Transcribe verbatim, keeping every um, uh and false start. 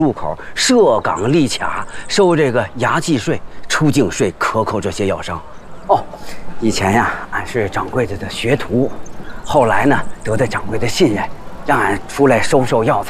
入口设岗立卡，收这个牙祭税、出境税，克扣这些药商。哦，以前呀，俺是掌柜的的学徒，后来呢，得到掌柜的信任，让俺出来收受药材。